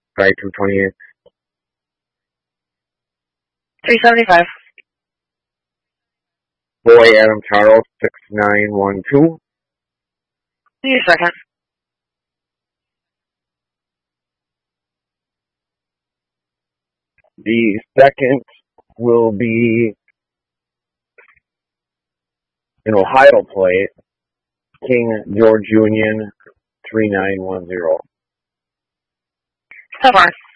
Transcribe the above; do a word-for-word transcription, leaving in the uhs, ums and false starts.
Sorry, two twenty-eight. three seventy-five. Boy Adam Charles, six nine one two. Give me a second. The second will be an Ohio plate, King George Union, three nine one zero. So far.